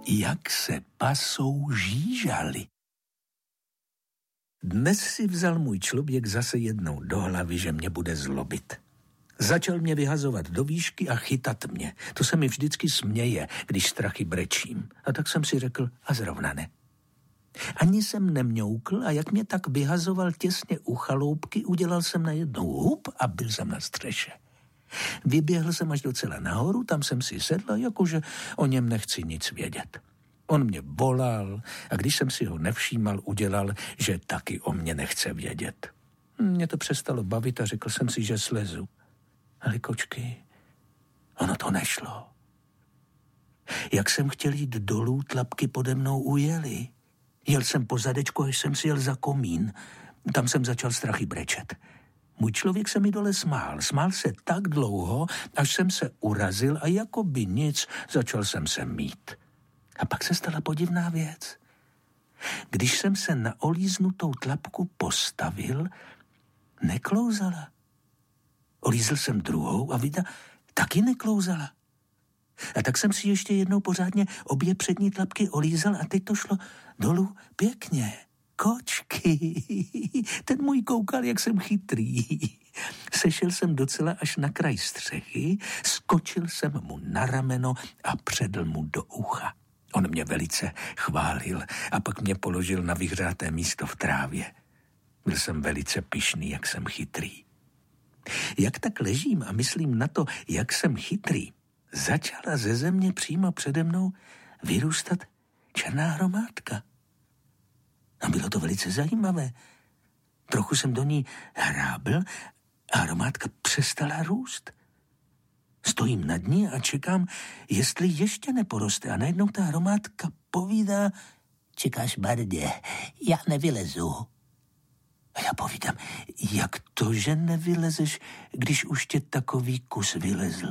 jak se pasou žížaly. Dnes si vzal můj člověk zase jednou do hlavy, že mě bude zlobit. Začal mě vyhazovat do výšky a chytat mě. To se mi vždycky směje, když strachy brečím. A tak jsem si řekl, a zrovna ne. Ani jsem nemňoukl a jak mě tak vyhazoval těsně u chaloupky, udělal jsem najednou hup a byl jsem na střeše. Vyběhl jsem až docela nahoru, tam jsem si sedl, jakože o něm nechci nic vědět. On mě volal a když jsem si ho nevšímal, udělal, že taky o mě nechce vědět. Mě to přestalo bavit a řekl jsem si, že slezu. Ale kočky, ono to nešlo. Jak jsem chtěl jít dolů, tlapky pode mnou ujeli. Jel jsem po zadečku, až jsem si jel za komín. Tam jsem začal strachy brečet. Můj člověk se mi dole smál. Smál se tak dlouho, až jsem se urazil a jako by nic začal jsem se mít. A pak se stala podivná věc. Když jsem se na olíznutou tlapku postavil, neklouzala. Olízl jsem druhou a vida taky neklouzala. A tak jsem si ještě jednou pořádně obě přední tlapky olízal a teď to šlo dolů pěkně. Kočky, ten můj koukal, jak jsem chytrý. Sešel jsem docela až na kraj střechy, skočil jsem mu na rameno a předl mu do ucha. On mě velice chválil a pak mě položil na vyhřáté místo v trávě. Byl jsem velice pyšný, jak jsem chytrý. Jak tak ležím a myslím na to, jak jsem chytrý, začala ze země přímo přede mnou vyrůstat černá hromádka. A bylo to velice zajímavé. Trochu jsem do ní hrábl a hromádka přestala růst. Stojím nad ní a čekám, jestli ještě neporoste. A najednou ta hromádka povídá, čekáš marně, já nevylezu. A já povídám, jak to, že nevylezeš, když už tě takový kus vylezl?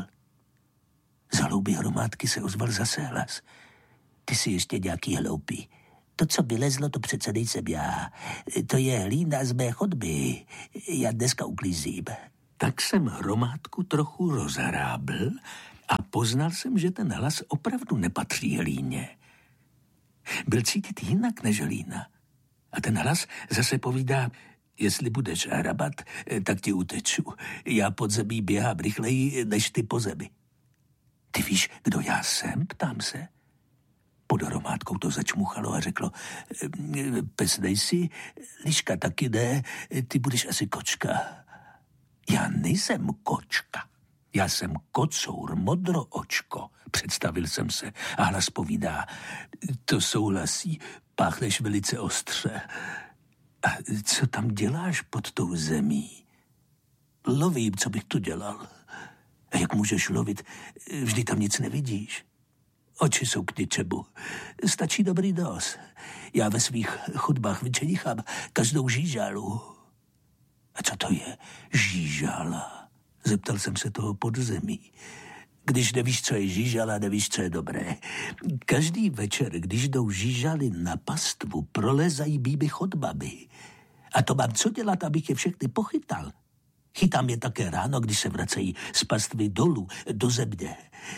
Z hlouby hromádky se ozval zase hlas. Ty jsi ještě nějaký hloupý. To, co vylezlo, to přece nejsem já. To je hlína z mé chodby. Já dneska uklízím. Tak jsem hromádku trochu rozhrábl a poznal jsem, že ten hlas opravdu nepatří hlíně. Byl cítit jinak než hlína. A ten hlas zase povídá, jestli budeš hrabat, tak ti uteču. Já pod zemí běhám rychleji, než ty po zemi. Ty víš, kdo já jsem? Ptám se. Pod hromádkou to začmuchalo a řeklo, pes nejsi, liška taky ne, ty budeš asi kočka. Já nejsem kočka. Já jsem kocour, modroočko, představil jsem se a hlas povídá, to souhlasí, páchneš velice ostře. A co tam děláš pod tou zemí? Lovím, co bych tu dělal. A jak můžeš lovit, vždy tam nic nevidíš. Oči jsou k ničemu. Stačí dobrý nos. Já ve svých chodbách vyčenichám každou žížalu. A co to je žížala? Zeptal jsem se toho podzemí. Když nevíš, co je žížala, nevíš, co je dobré. Každý večer, když jdou žížaly na pastvu, prolezají býby chodbami. A to mám co dělat, abych je všechny pochytal. Chytám je také ráno, když se vracejí z pastvy dolů, do země.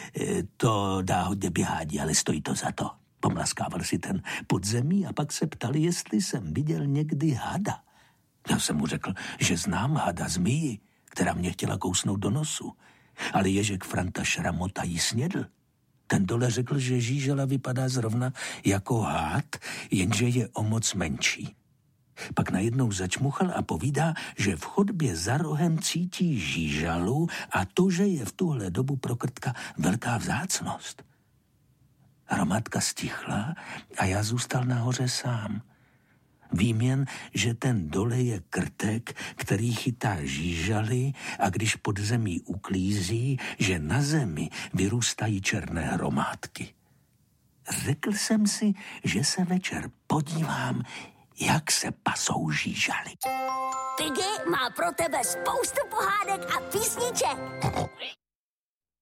To dá hodně běhání, ale stojí to za to. Pomlaskával si ten podzemí a pak se ptali, jestli jsem viděl někdy hada. Já jsem mu řekl, že znám hada zmiji, která mě chtěla kousnout do nosu. Ale ježek Franta Šramota jí snědl. Ten dole řekl, že žížela vypadá zrovna jako hád, jenže je o moc menší. Pak najednou začmuchal a povídá, že v chodbě za rohem cítí žížalu a to, že je v tuhle dobu pro krtka velká vzácnost. Hromádka stichla a já zůstal nahoře sám. Vím jen, že ten dole je krtek, který chytá žížaly a když pod zemí uklízí, že na zemi vyrůstají černé hromádky. Řekl jsem si, že se večer podívám, jak se pasou žížaly. Piggy má pro tebe spoustu pohádek a písniček.